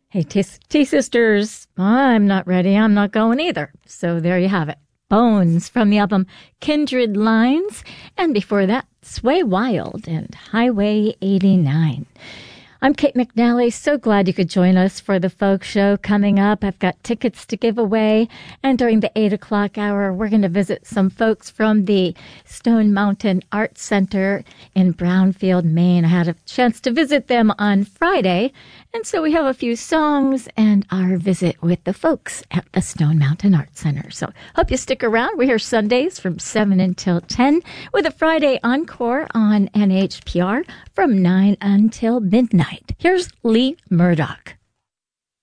Hey, T-Sisters, I'm not ready. I'm not going either. So there you have it. Bones from the album Kindred Lines. And before that, Sway Wild and Highway 89. I'm Kate McNally. So glad you could join us for the folk show coming up. I've got tickets to give away. And during the 8 o'clock hour, we're going to visit some folks from the Stone Mountain Art Center in Brownfield, Maine. I had a chance to visit them on Friday. And so we have a few songs and our visit with the folks at the Stone Mountain Art Center. So hope you stick around. We're here Sundays from 7 until 10 with a Friday encore on NHPR from 9 until midnight. Here's Lee Murdoch.